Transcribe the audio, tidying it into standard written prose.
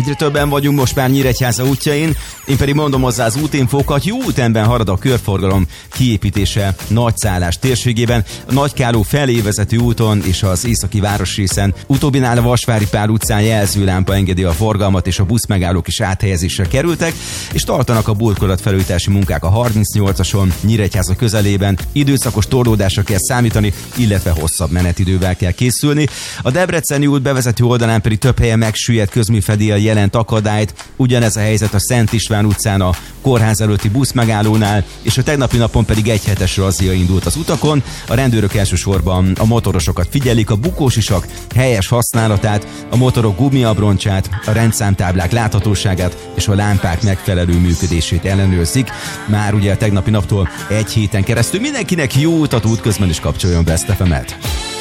Egyre többen vagyunk most már Nyíregyháza útjain, én pedig mondom hozzá az útinfókat. Jó ütemben halad a körforgalom kiépítése Nagyszállás térségében, a Nagykáló felé vezető úton és az északi városrészen. Utóbbinál a Vasvári Pál utcán jelzőlámpa engedi a forgalmat, és a buszmegállók is áthelyezésre kerültek, és tartanak a burkolatfelújítási munkák a 38-ason Nyíregyháza közelében. Időszakos torlódásra kell számítani, illetve hosszabb menetidővel kell készülni. A Debreceni út bevezető oldalán pedig több helyen megsüllyedt közműfedél jelent akadályt. Ugyanez a helyzet a Szent István utcán a kórház előtti buszmegállónál, és a tegnapi napon pedig egyhetes razzia indult az utakon. A rendőrök elsősorban a motorosokat figyelik, a bukósisak helyes használatát, a motorok gumiabroncsát, a rendszámtáblák láthatóságát és a lámpák megfelelő működését ellenőrzik. Már ugye a tegnapi naptól egy héten keresztül. Mindenkinek jó utat útközben, is kapcsoljon be Ezt FM-et.